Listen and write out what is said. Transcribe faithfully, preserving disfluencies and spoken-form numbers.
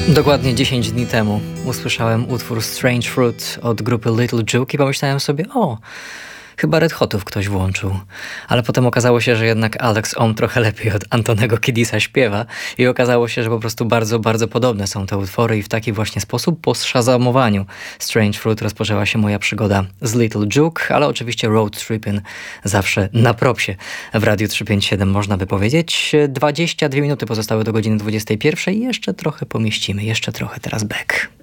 Dokładnie dziesięć dni temu usłyszałem utwór Strange Fruit od grupy Little Juke i pomyślałem sobie, o, chyba Red Hotów ktoś włączył. Ale potem okazało się, że jednak Alex Ohm trochę lepiej od Antonego Kiddisa śpiewa i okazało się, że po prostu bardzo, bardzo podobne są te utwory i w taki właśnie sposób po zszazamowaniu Strange Fruit rozpoczęła się moja przygoda z Little Juke, ale oczywiście road tripping zawsze na propsie w Radiu trzysta pięćdziesiąt siedem można by powiedzieć. dwadzieścia dwie minuty pozostały do godziny dwudziestej pierwszej i jeszcze trochę pomieścimy, jeszcze trochę teraz back.